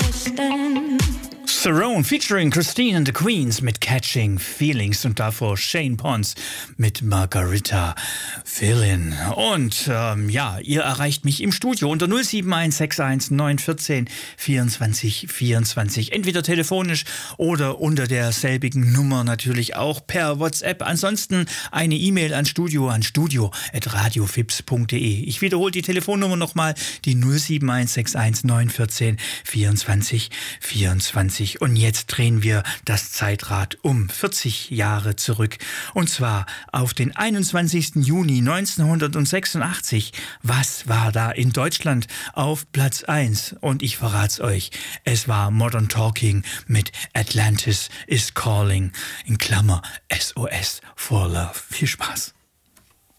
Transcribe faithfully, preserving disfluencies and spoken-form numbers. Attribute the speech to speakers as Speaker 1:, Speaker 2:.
Speaker 1: Cerrone featuring Christine and the Queens mit Catching Feelings und davor Shane Pons mit Margarita Feeling. Und ähm, ja, ihr erreicht mich im Studio unter null sieben eins sechs eins neun eins vier vierundzwanzig vierundzwanzig. Entweder telefonisch oder unter derselbigen Nummer natürlich auch per WhatsApp. Ansonsten eine E-Mail an Studio an studio at radiofips punkt de. Ich wiederhole die Telefonnummer nochmal, die null sieben eins sechs eins neun eins vier vierundzwanzig vierundzwanzig. Und jetzt drehen wir das Zeitrad um vierzig Jahre zurück. Und zwar auf den einundzwanzigsten Juni neunzehnhundertsechsundachtzig. Was war da in Deutschland auf Platz eins? Und ich verrat's euch. Es war Modern Talking mit Atlantis is Calling. In Klammer S O S for Love. Viel Spaß.